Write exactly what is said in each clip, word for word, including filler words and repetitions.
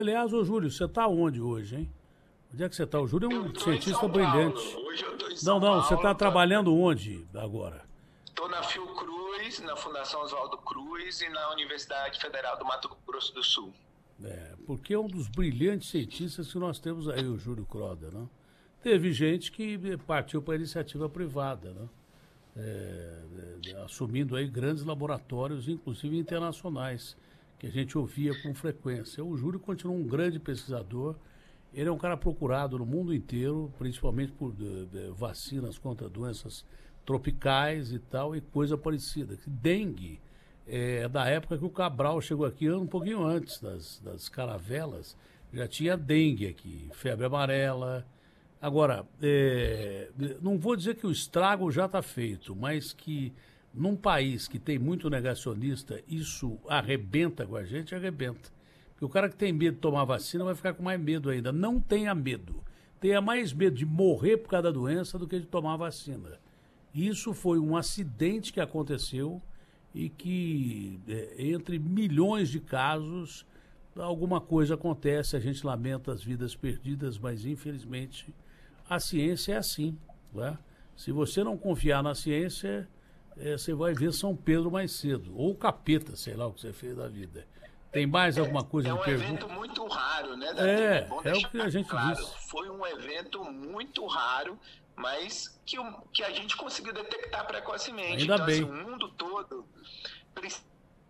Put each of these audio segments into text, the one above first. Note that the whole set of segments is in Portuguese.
Aliás, ô Júlio, você está onde hoje, hein? Onde é que você está? O Júlio é um cientista brilhante. Hoje eu tô em Não, São não, você está Paulo, trabalhando onde agora? Estou na Fiocruz, na Fundação Oswaldo Cruz e na Universidade Federal do Mato Grosso do Sul. É, porque é um dos brilhantes cientistas que nós temos aí, o Júlio Croda, né? Teve gente que partiu para a iniciativa privada, né? É, é, assumindo aí grandes laboratórios, inclusive internacionais, que a gente ouvia com frequência. O Júlio continua um grande pesquisador. Ele é um cara procurado no mundo inteiro, principalmente por de, de, vacinas contra doenças tropicais e tal, e coisa parecida. Dengue é da época que o Cabral chegou aqui, um pouquinho antes das, das caravelas, já tinha dengue aqui, febre amarela. Agora, é, não vou dizer que o estrago já está feito, mas que num país que tem muito negacionista, isso arrebenta com a gente, arrebenta. Porque o cara que tem medo de tomar vacina vai ficar com mais medo ainda. Não tenha medo. Tenha mais medo de morrer por causa da doença do que de tomar vacina. Isso foi um acidente que aconteceu e que, é, entre milhões de casos, alguma coisa acontece, a gente lamenta as vidas perdidas, mas infelizmente a ciência é assim, né? Se você não confiar na ciência, é, você vai ver São Pedro mais cedo, ou capeta, sei lá o que você fez da vida. Tem mais alguma coisa é de um pergunta? evento muito raro, né? Da É, T V. Bom é o deixar que a gente claro, disse. foi um evento muito raro, mas que, o- que a gente conseguiu detectar precocemente. Ainda então, bem. assim, o mundo todo precisa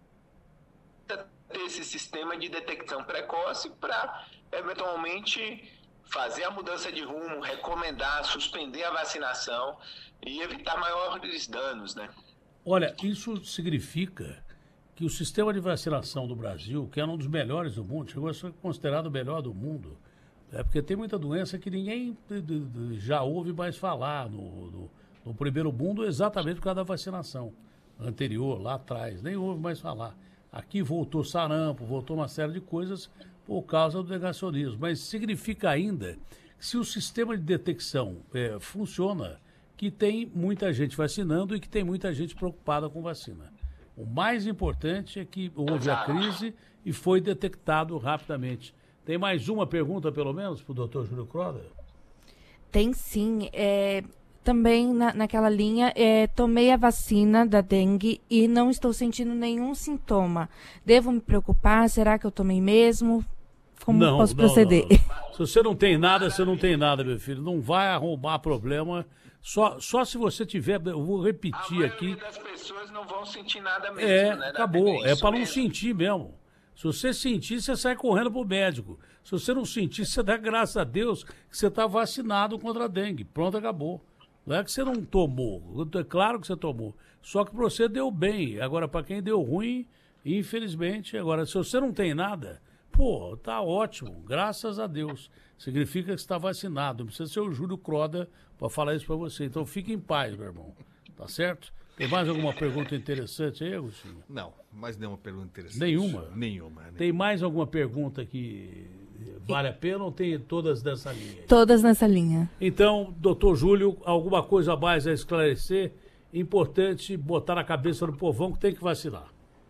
ter esse sistema de detecção precoce para, eventualmente, fazer a mudança de rumo, recomendar, suspender a vacinação e evitar maiores danos, né? Olha, isso significa que o sistema de vacinação do Brasil, que é um dos melhores do mundo, chegou a ser considerado o melhor do mundo, é porque tem muita doença que ninguém de- de- de- já ouve mais falar no, no, no primeiro mundo, exatamente por causa da vacinação anterior, lá atrás, nem ouve mais falar. Aqui voltou sarampo, voltou uma série de coisas por causa do negacionismo, mas significa ainda que se o sistema de detecção eh, funciona, que tem muita gente vacinando e que tem muita gente preocupada com vacina. O mais importante é que houve a crise e foi detectado rapidamente. Tem mais uma pergunta, pelo menos, para o doutor Júlio Croda? Tem sim. É, também na, naquela linha, é, tomei a vacina da dengue e não estou sentindo nenhum sintoma. Devo me preocupar? Será que eu tomei mesmo? Como não, posso não, proceder? não, não. Se você não tem nada, você não tem nada, meu filho. Não vai arrumar problema. Só, só se você tiver, eu vou A repetir maioria aqui. das pessoas não vão sentir nada mesmo, É, né? acabou. É É isso para não mesmo. sentir mesmo. Se você sentir, você sai correndo pro médico. Se você não sentir, você dá graças a Deus que você está vacinado contra a dengue. Pronto, acabou. Não é que você não tomou. É claro que você tomou. Só que para você deu bem. Agora, para quem deu ruim, infelizmente. Agora, se você não tem nada, pô, tá ótimo. Graças a Deus. Significa que você está vacinado. Não precisa ser o Júlio Croda para falar isso para você. Então, fique em paz, meu irmão. Tá certo? Tem mais alguma pergunta interessante aí, Agostinho? Não, mais nenhuma pergunta interessante. Nenhuma? Nenhuma. né? Tem mais alguma pergunta que vale a pena ou tem todas dessa linha aí? Todas nessa linha. Então, doutor Júlio, alguma coisa a mais a esclarecer? Importante botar na cabeça do povão que tem que vacinar.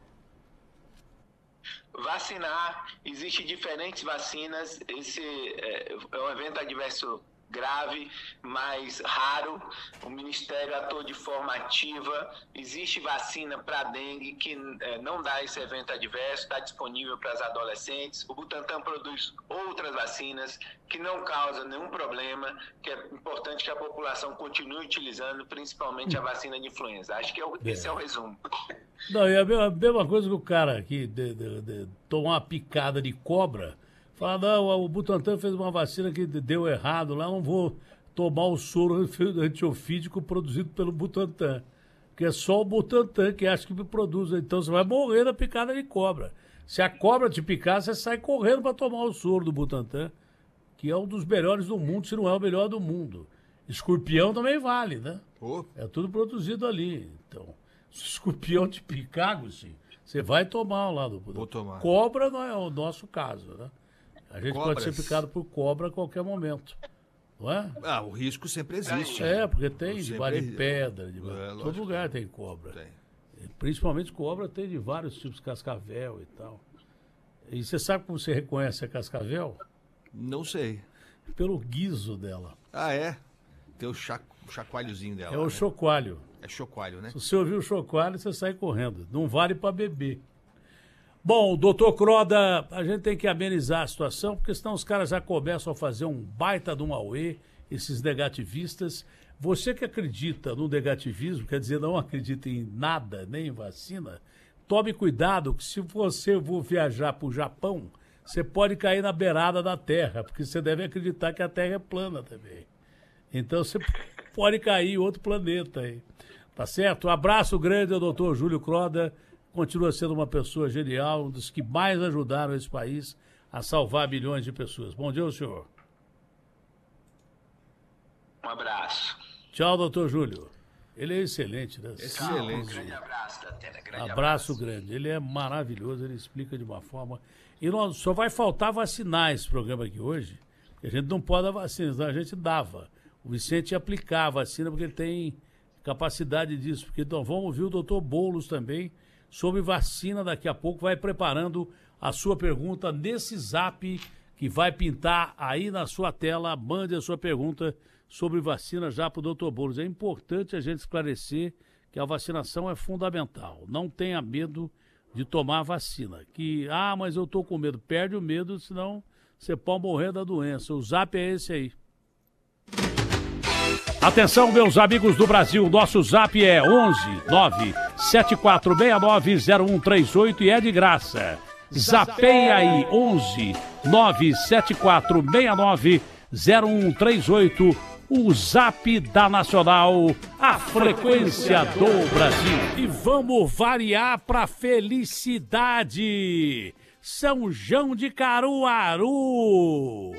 Vacinar, existem diferentes vacinas, esse é, é um evento adverso grave, mas raro. O Ministério atua de forma ativa. Existe vacina para dengue que é, não dá esse evento adverso, está disponível para as adolescentes. O Butantan produz outras vacinas que não causam nenhum problema, que é importante que a população continue utilizando, principalmente a vacina de influenza. Acho que é o, esse é o resumo. Não, é a mesma, a mesma coisa que o cara que de, de, de, tomar uma picada de cobra, fala, não, o Butantan fez uma vacina que deu errado lá, não vou tomar o soro antiofídico produzido pelo Butantan. Porque é só o Butantan que acha que me produz. Então você vai morrer da picada de cobra. Se a cobra te picar, você sai correndo para tomar o soro do Butantan, que é um dos melhores do mundo, se não é o melhor do mundo. Escorpião também vale, né? Oh, É tudo produzido ali. Então, se o escorpião te picar, Agostinho, você vai tomar lá do Butantan. Vou tomar. Cobra não é o nosso caso, né? A gente Cobras. pode ser picado por cobra a qualquer momento. Não é? ah, o risco sempre existe. É, porque tem Sempre debaixo de é- pedra, de É, todo lógico. lugar tem cobra. Tem. Principalmente cobra tem de vários tipos, cascavel e tal. E você sabe como você reconhece a cascavel? Não sei. Pelo guiso dela. Ah, é? Tem o cha... chacoalhozinho dela. É o né? chocalho. É chocalho, né? Se você ouvir o chocalho, você sai correndo. Não vale para beber. Bom, doutor Croda, a gente tem que amenizar a situação, porque senão os caras já começam a fazer um baita de um auê, esses negativistas. Você que acredita no negativismo, quer dizer, não acredita em nada, nem em vacina, tome cuidado que se você for viajar para o Japão, você pode cair na beirada da Terra, porque você deve acreditar que a Terra é plana também. Então você pode cair em outro planeta aí. Tá certo? Um abraço grande ao doutor Júlio Croda. Continua sendo uma pessoa genial, um dos que mais ajudaram esse país a salvar milhões de pessoas. Bom dia ao senhor. Um abraço. Tchau, doutor Júlio. Ele é excelente, né? Excelente. Um grande abraço, Datena. Grande Abraço abraço. grande. Ele é maravilhoso, ele explica de uma forma... E nós, só vai faltar vacinar esse programa aqui hoje, porque a gente não pode dar vacina, senão a gente dava. O Vicente ia aplicar a vacina porque ele tem capacidade disso. Porque, então vamos ouvir o doutor Boulos também sobre vacina. Daqui a pouco vai preparando a sua pergunta nesse zap que vai pintar aí na sua tela. Mande a sua pergunta sobre vacina já para o doutor Boulos. É importante a gente esclarecer que a vacinação é fundamental. Não tenha medo de tomar a vacina. Que, ah, mas eu estou com medo. Perde o medo, senão você pode morrer da doença. O zap é esse aí. Atenção, meus amigos do Brasil, nosso zap é onze nove sete quatro seis nove zero um três oito e é de graça. Zapeia aí, onze nove sete quatro seis nove zero um três oito, o zap da Nacional, a frequência do Brasil. E vamos variar para felicidade. São João de Caruaru.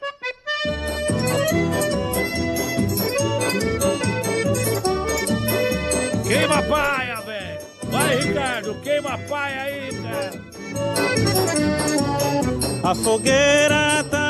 Queima a paia, velho. Vai, Ricardo, queima a paia aí, cara. A fogueira tá